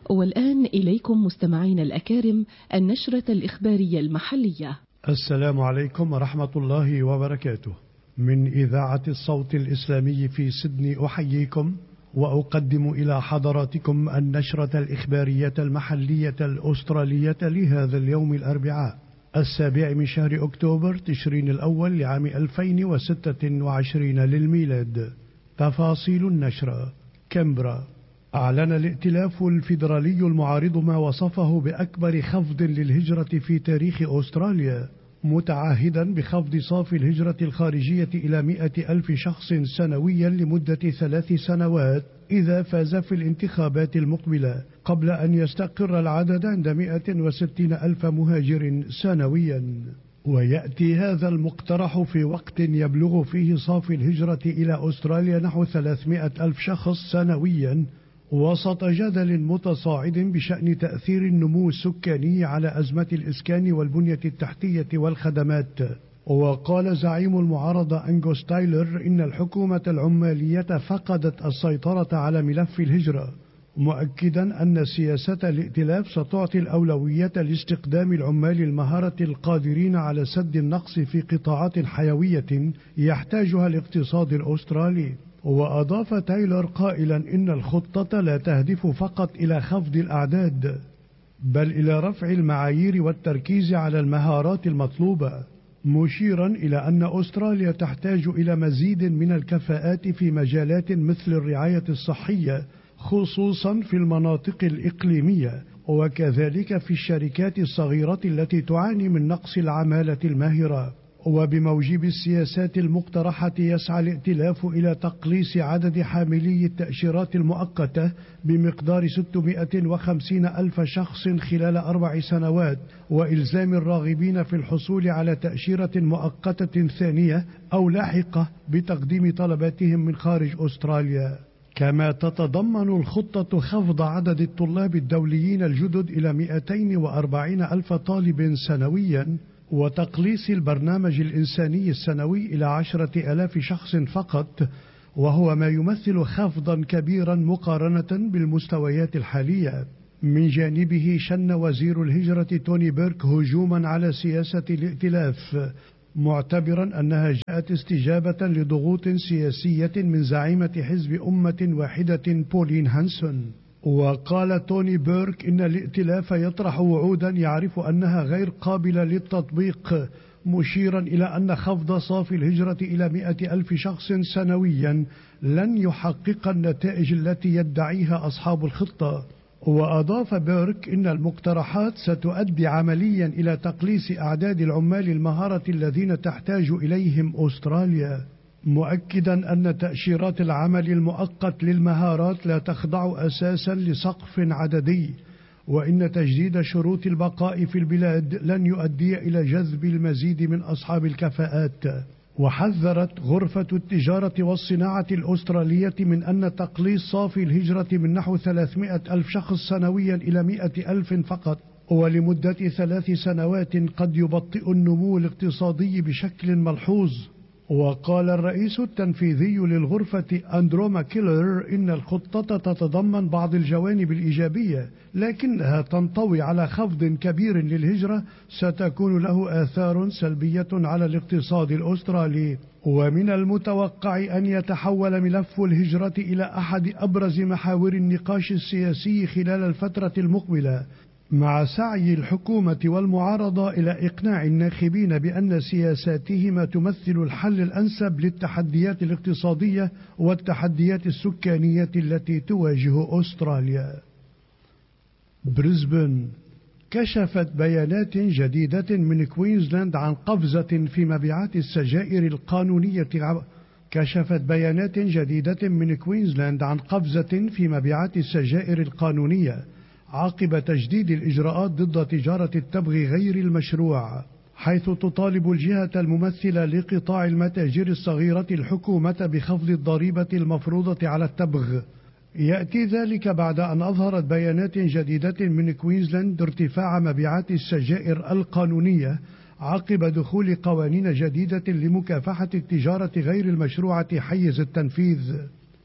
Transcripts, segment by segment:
والآن إليكم مستمعين الأكارم النشرة الإخبارية المحلية. السلام عليكم ورحمة الله وبركاته. من إذاعة الصوت الإسلامي في سيدني أحييكم وأقدم إلى حضراتكم النشرة الإخبارية المحلية الأسترالية لهذا اليوم الأربعاء 7 من شهر أكتوبر تشرين الأول لعام 2026 للميلاد. تفاصيل النشرة. كامبرا. أعلن الائتلاف الفيدرالي المعارض ما وصفه بأكبر خفض للهجرة في تاريخ أستراليا، متعهدا بخفض صافي الهجرة الخارجية إلى 100,000 شخص سنويا لمدة 3 سنوات إذا فاز في الانتخابات المقبلة، قبل أن يستقر العدد عند 160,000 مهاجر سنويا. ويأتي هذا المقترح في وقت يبلغ فيه صافي الهجرة إلى أستراليا نحو 300,000 شخص سنويا، وسط جدل متصاعد بشأن تأثير النمو السكاني على أزمة الإسكان والبنية التحتية والخدمات. وقال زعيم المعارضة أنغوس تايلر إن الحكومة العمالية فقدت السيطرة على ملف الهجرة، مؤكدا أن سياسة الائتلاف ستعطي الأولوية لاستقدام العمال المهارة القادرين على سد النقص في قطاعات حيوية يحتاجها الاقتصاد الأسترالي. وأضاف تايلر قائلا إن الخطة لا تهدف فقط إلى خفض الأعداد، بل إلى رفع المعايير والتركيز على المهارات المطلوبة، مشيرا إلى أن أستراليا تحتاج إلى مزيد من الكفاءات في مجالات مثل الرعاية الصحية، خصوصا في المناطق الإقليمية، وكذلك في الشركات الصغيرة التي تعاني من نقص العمالة الماهرة. وبموجب السياسات المقترحة يسعى الائتلاف إلى تقليص عدد حاملي التأشيرات المؤقتة بمقدار 650,000 شخص خلال 4 سنوات، وإلزام الراغبين في الحصول على تأشيرة مؤقتة ثانية أو لاحقة بتقديم طلباتهم من خارج أستراليا. كما تتضمن الخطة خفض عدد الطلاب الدوليين الجدد إلى 240,000 طالب سنويا، وتقليص البرنامج الإنساني السنوي إلى 10,000 شخص فقط، وهو ما يمثل خفضا كبيرا مقارنة بالمستويات الحالية. من جانبه شن وزير الهجرة توني بيرك هجوما على سياسة الائتلاف، معتبرا أنها جاءت استجابة لضغوط سياسية من زعيمة حزب أمة واحدة بولين هانسون. وقال توني بيرك إن الائتلاف يطرح وعودا يعرف أنها غير قابلة للتطبيق، مشيرا إلى أن خفض صافي الهجرة إلى 100,000 شخص سنويا لن يحقق النتائج التي يدعيها أصحاب الخطة. وأضاف بيرك إن المقترحات ستؤدي عمليا إلى تقليص أعداد العمال المهارة الذين تحتاج إليهم أستراليا، مؤكدا أن تأشيرات العمل المؤقت للمهارات لا تخضع أساسا لسقف عددي، وإن تجديد شروط البقاء في البلاد لن يؤدي إلى جذب المزيد من أصحاب الكفاءات. وحذرت غرفة التجارة والصناعة الأسترالية من أن تقليص صافي الهجرة من نحو 300,000 شخص سنويا إلى 100,000 فقط ولمدة 3 سنوات قد يبطئ النمو الاقتصادي بشكل ملحوظ. وقال الرئيس التنفيذي للغرفة أندرو ماكيلر إن الخطة تتضمن بعض الجوانب الإيجابية، لكنها تنطوي على خفض كبير للهجرة ستكون له آثار سلبية على الاقتصاد الأسترالي. ومن المتوقع أن يتحول ملف الهجرة إلى أحد أبرز محاور النقاش السياسي خلال الفترة المقبلة، مع سعي الحكومة والمعارضة إلى إقناع الناخبين بأن سياساتهما تمثل الحل الأنسب للتحديات الاقتصادية والتحديات السكانية التي تواجه أستراليا. بريسبن. كشفت بيانات جديدة من كوينزلاند عن قفزة في مبيعات السجائر القانونية عقب تجديد الإجراءات ضد تجارة التبغ غير المشروع، حيث تطالب الجهة الممثلة لقطاع المتاجر الصغيرة الحكومة بخفض الضريبة المفروضة على التبغ. يأتي ذلك بعد أن أظهرت بيانات جديدة من كوينزلاند ارتفاع مبيعات السجائر القانونية عقب دخول قوانين جديدة لمكافحة التجارة غير المشروعة حيز التنفيذ.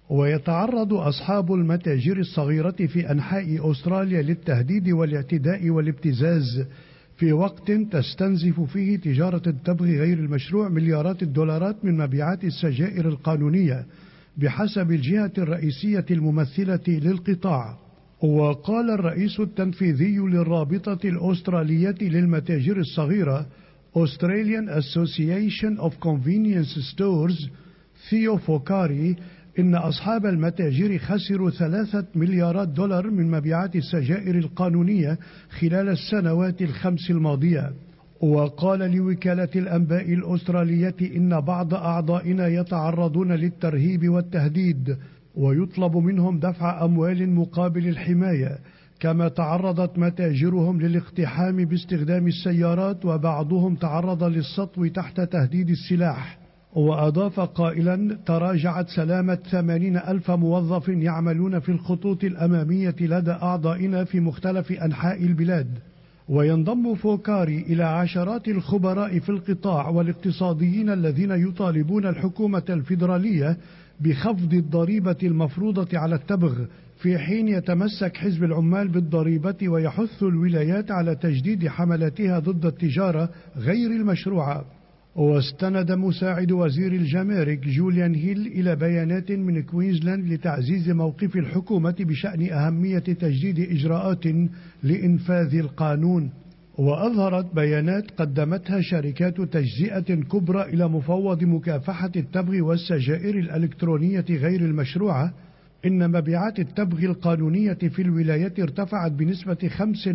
ويتعرض أصحاب المتاجر الصغيرة في أنحاء أستراليا للتهديد والاعتداء والابتزاز في وقت تستنزف فيه تجارة التبغ غير المشروع مليارات الدولارات من مبيعات السجائر القانونية بحسب الجهة الرئيسية الممثلة للقطاع. وقال الرئيس التنفيذي للرابطة الأسترالية للمتاجر الصغيرة Australian Association of Convenience Stores ثيو فوكاري إن أصحاب المتاجر خسروا 3 مليارات دولار من مبيعات السجائر القانونية خلال السنوات ال5 الماضية. وقال لوكالة الأنباء الأسترالية إن بعض أعضائنا يتعرضون للترهيب والتهديد ويطلب منهم دفع أموال مقابل الحماية، كما تعرضت متاجرهم للاقتحام باستخدام السيارات وبعضهم تعرض للسطو تحت تهديد السلاح. وأضاف قائلا: تراجعت سلامة 80,000 موظف يعملون في الخطوط الأمامية لدى أعضائنا في مختلف أنحاء البلاد. وينضم فوكاري إلى عشرات الخبراء في القطاع والاقتصاديين الذين يطالبون الحكومة الفيدرالية بخفض الضريبة المفروضة على التبغ، في حين يتمسك حزب العمال بالضريبة ويحث الولايات على تجديد حملاتها ضد التجارة غير المشروعة. واستند مساعد وزير الجمارك جوليان هيل إلى بيانات من كوينزلاند لتعزيز موقف الحكومة بشأن أهمية تجديد إجراءات لإنفاذ القانون. وأظهرت بيانات قدمتها شركات تجزئة كبرى إلى مفوض مكافحة التبغ والسجائر الإلكترونية غير المشروعة إن مبيعات التبغ القانونية في الولايات ارتفعت بنسبة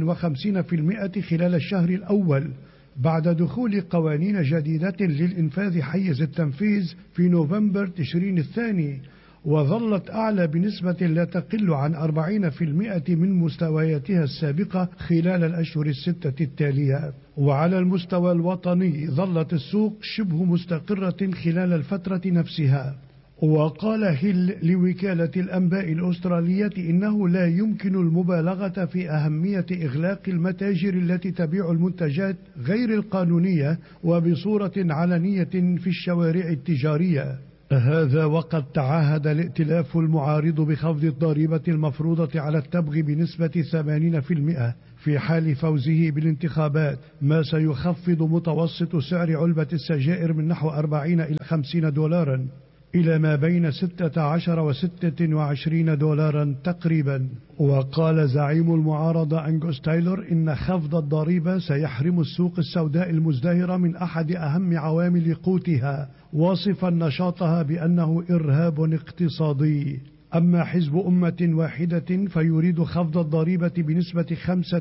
55% خلال الشهر الأول بعد دخول قوانين جديدة للإنفاذ حيز التنفيذ في نوفمبر تشرين الثاني، وظلت أعلى بنسبة لا تقل عن 40% من مستوياتها السابقة خلال الأشهر الستة التالية. وعلى المستوى الوطني ظلت السوق شبه مستقرة خلال الفترة نفسها. وقال هيل لوكالة الأنباء الأسترالية إنه لا يمكن المبالغة في أهمية إغلاق المتاجر التي تبيع المنتجات غير القانونية وبصورة علنية في الشوارع التجارية. هذا وقد تعهد الائتلاف المعارض بخفض الضريبة المفروضة على التبغ بنسبة 80% في حال فوزه بالانتخابات، ما سيخفض متوسط سعر علبة السجائر من نحو 40 إلى 50 دولارا إلى ما بين 16 و 26 دولارا تقريبا. وقال زعيم المعارضة أنغوس تايلور إن خفض الضريبة سيحرم السوق السوداء المزدهرة من أحد أهم عوامل قوتها، واصفا نشاطها بأنه إرهاب اقتصادي. أما حزب أمة واحدة فيريد خفض الضريبة بنسبة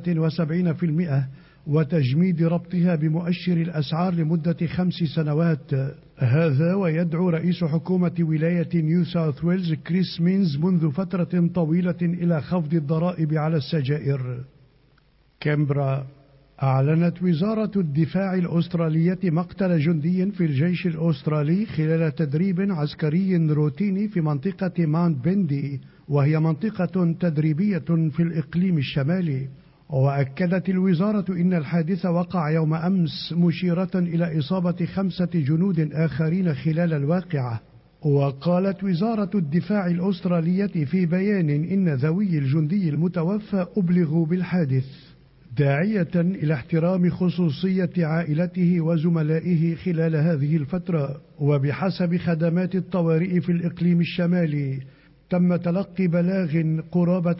75% وتجميد ربطها بمؤشر الأسعار لمدة 5 سنوات. هذا ويدعو رئيس حكومة ولاية نيو ساوث ويلز كريس مينز منذ فترة طويلة إلى خفض الضرائب على السجائر. كامبرا. أعلنت وزارة الدفاع الأسترالية مقتل جندي في الجيش الأسترالي خلال تدريب عسكري روتيني في منطقة ماونت بندي، وهي منطقة تدريبية في الإقليم الشمالي. وأكدت الوزارة إن الحادث وقع يوم أمس، مشيرة إلى إصابة 5 جنود آخرين خلال الواقعة. وقالت وزارة الدفاع الأسترالية في بيان إن ذوي الجندي المتوفى أبلغوا بالحادث، داعية إلى احترام خصوصية عائلته وزملائه خلال هذه الفترة. وبحسب خدمات الطوارئ في الإقليم الشمالي تم تلقي بلاغ قرابة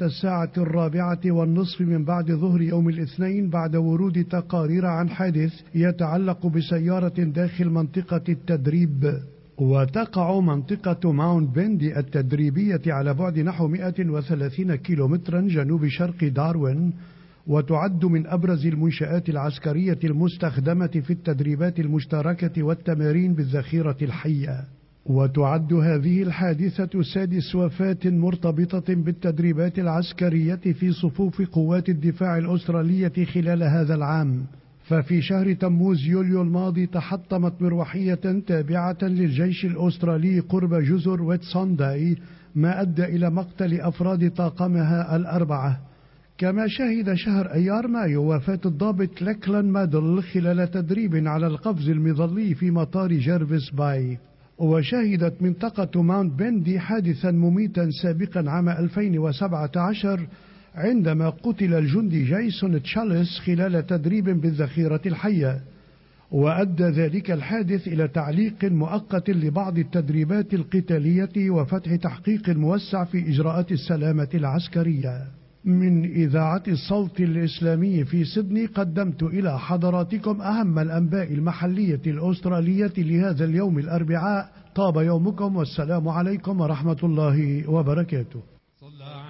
4:15 من بعد ظهر يوم الاثنين بعد ورود تقارير عن حادث يتعلق بسيارة داخل منطقة التدريب. وتقع منطقة ماونت بندي التدريبية على بعد نحو 130 كيلومترا جنوب شرق داروين، وتعد من أبرز المنشآت العسكرية المستخدمة في التدريبات المشتركة والتمارين بالذخيرة الحية. وتعد هذه الحادثة 6 وفاة مرتبطة بالتدريبات العسكرية في صفوف قوات الدفاع الأسترالية خلال هذا العام. ففي شهر تموز يوليو الماضي تحطمت مروحية تابعة للجيش الأسترالي قرب جزر ويتسونداي، ما أدى إلى مقتل أفراد طاقمها 4. كما شهد شهر أيار مايو وفاة الضابط لكلان مادل خلال تدريب على القفز المظلي في مطار جيرفيس باي. وشهدت منطقة ماونت بندي حادثا مميتا سابقا عام 2017 عندما قتل الجندي جايسون تشاليس خلال تدريب بالذخيرة الحية، وأدى ذلك الحادث إلى تعليق مؤقت لبعض التدريبات القتالية وفتح تحقيق موسع في إجراءات السلامة العسكرية. من إذاعة الصوت الإسلامي في سيدني قدمت إلى حضراتكم أهم الأنباء المحلية الأسترالية لهذا اليوم الأربعاء. طاب يومكم والسلام عليكم ورحمة الله وبركاته.